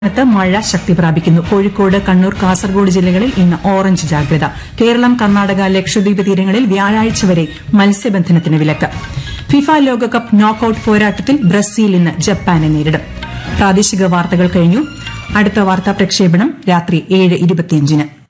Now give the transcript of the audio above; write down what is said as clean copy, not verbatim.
സംസ്ഥാനത്ത് മഴ ശക്തി പ്രാപിക്കുന്നു. കോഴിക്കോട്, കണ്ണൂർ, കാസർഗോഡ് ജില്ലകളിൽ ഇന്ന് ഓറഞ്ച് ജാഗ്രത. കേരളം, കർണാടക, ലക്ഷദ്വീപ് തീരങ്ങളിൽ വ്യാഴാഴ്ച വരെ മത്സ്യബന്ധനത്തിന് വിലക്ക്. ഫിഫ ലോകകപ്പ് നോക്കൌട്ട് പോരാട്ടത്തിൽ ബ്രസീൽ ഇന്ന് ജപ്പാനെ നേരിടും. പ്രാദേശിക വാർത്തകൾ കഴിഞ്ഞു. അടുത്ത വാർത്താ പ്രക്ഷേപണം രാത്രി 7:25.